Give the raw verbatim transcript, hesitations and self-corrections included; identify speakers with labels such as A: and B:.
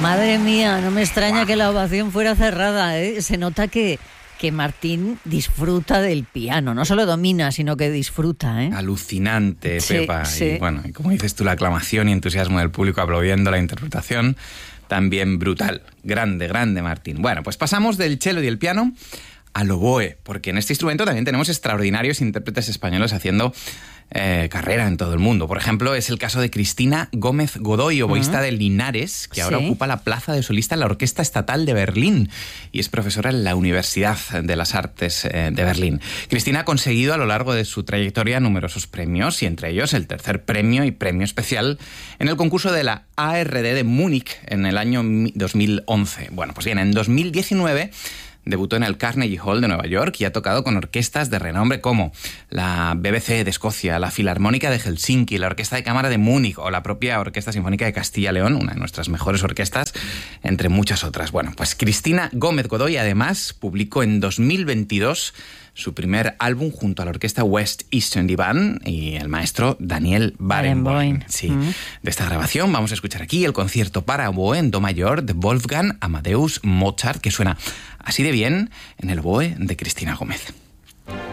A: Madre mía, no me extraña wow. que la ovación fuera cerrada, ¿eh? Se nota que, que Martín disfruta del piano, no solo domina, sino que disfruta, ¿eh?
B: Alucinante,
A: sí,
B: Pepa.
A: Sí.
B: Y bueno, y como dices tú, la aclamación y entusiasmo del público aplaudiendo la interpretación, también brutal. Grande, grande, Martín. Bueno, pues pasamos del cello y el piano al oboe, porque en este instrumento también tenemos extraordinarios intérpretes españoles haciendo eh, carrera en todo el mundo. Por ejemplo, es el caso de Cristina Gómez Godoy, oboísta uh-huh. de Linares, que ahora ¿Sí? ocupa la plaza de solista en la Orquesta Estatal de Berlín y es profesora en la Universidad de las Artes eh, de Berlín. Cristina ha conseguido a lo largo de su trayectoria numerosos premios y entre ellos el tercer premio y premio especial en el concurso de la A R D de Múnich en el año dos mil once. Bueno, pues bien, en dos mil diecinueve debutó en el Carnegie Hall de Nueva York y ha tocado con orquestas de renombre como la B B C de Escocia, la Filarmónica de Helsinki, la Orquesta de Cámara de Múnich o la propia Orquesta Sinfónica de Castilla y León, una de nuestras mejores orquestas, entre muchas otras. Bueno, pues Cristina Gómez Godoy además publicó en dos mil veintidós su primer álbum junto a la orquesta West Eastern Divan y el maestro Daniel Barenboim. Sí. Mm. De esta grabación vamos a escuchar aquí el concierto para oboe en do mayor de Wolfgang Amadeus Mozart, que suena así de bien en el oboe de Cristina Gómez.